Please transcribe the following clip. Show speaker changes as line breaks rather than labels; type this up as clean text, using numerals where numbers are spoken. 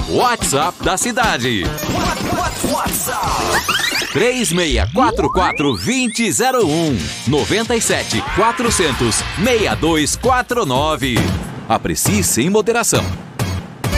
WhatsApp da cidade. WhatsApp 3644-2001 97 400 6249. Aprecie sem moderação.